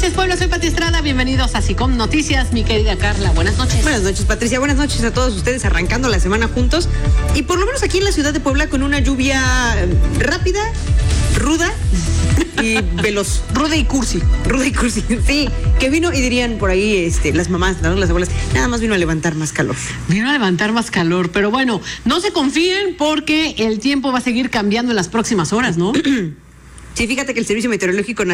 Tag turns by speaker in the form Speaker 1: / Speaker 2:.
Speaker 1: noches, Puebla, soy Pati Estrada, bienvenidos a SICOM Noticias, mi querida Carla, buenas noches.
Speaker 2: Buenas noches, Patricia, buenas noches a todos ustedes, arrancando la semana juntos, y por lo menos aquí en la ciudad de Puebla con una lluvia rápida, ruda y veloz.
Speaker 1: Ruda y cursi,
Speaker 2: sí, que vino y dirían por ahí las mamás, ¿no? Las abuelas, nada más vino a levantar más calor.
Speaker 1: Vino a levantar más calor, pero bueno, no se confíen porque el tiempo va a seguir cambiando en las próximas horas, ¿no?
Speaker 2: Sí, fíjate que el Servicio Meteorológico